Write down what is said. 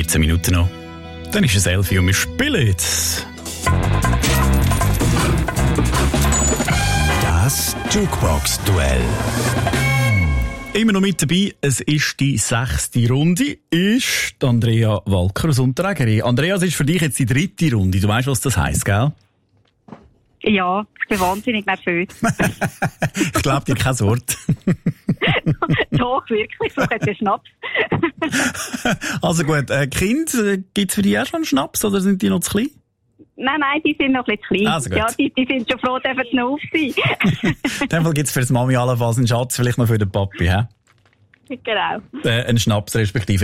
13 Minuten noch. Dann ist es 11 Uhr und wir spielen jetzt. Das Jukebox-Duell. Immer noch mit dabei, es ist die 6. Runde, ist Andrea Walker aus Unterägeri. Andrea, es ist für dich jetzt die 3. Runde. Du weißt, was das heisst, gell? Ja, ich bin wahnsinnig nervös. Ich glaube dir kein Wort. Doch, wirklich, so hat der Schnaps. Also gut, Kind, gibt es für dich auch schon einen Schnaps oder sind die noch zu klein? Nein, die sind noch ein bisschen klein. Also gut. Ja, die sind schon froh, dürfen sie noch auf sein. In dem Fall gibt es für die Mami allenfalls einen Schatz, vielleicht noch für den Papi, hä? Genau. Einen Schnaps respektive.